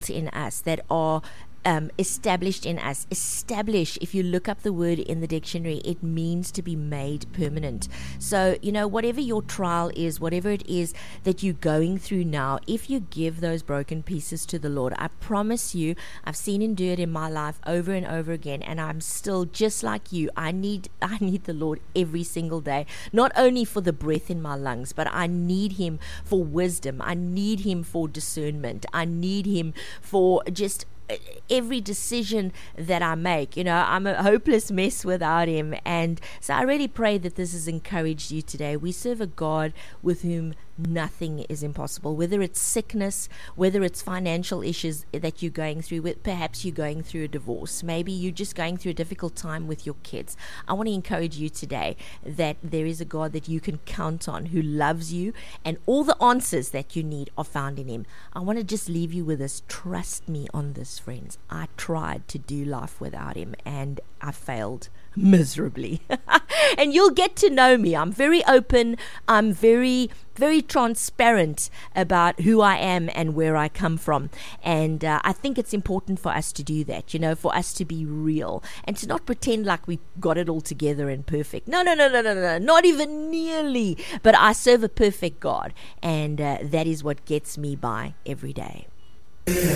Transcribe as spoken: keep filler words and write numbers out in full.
in us, that are Um, established in us. Establish, if you look up the word in the dictionary, it means to be made permanent. So, you know, whatever your trial is, whatever it is that you're going through now, if you give those broken pieces to the Lord, I promise you, I've seen him do it in my life over and over again, and I'm still just like you. I need I need the Lord every single day, not only for the breath in my lungs, but I need him for wisdom. I need him for discernment. I need him for just every decision that I make. You know, I'm a hopeless mess without him. And so I really pray that this has encouraged you today. We serve a God with whom nothing is impossible, whether it's sickness, whether it's financial issues that you're going through, with perhaps you're going through a divorce, maybe you're just going through a difficult time with your kids. I want to encourage you today that there is a God that you can count on, who loves you, and all the answers that you need are found in him. I want to just leave you with this. Trust me on this, friends. I tried to do life without him, and I failed miserably. And you'll get to know me. I'm very open. I'm very, very transparent about who I am and where I come from. And uh, I think it's important for us to do that, you know, for us to be real and to not pretend like we got it all together and perfect. No, no, no, no, no, no, not even nearly. But I serve a perfect God, and uh, that is what gets me by every day.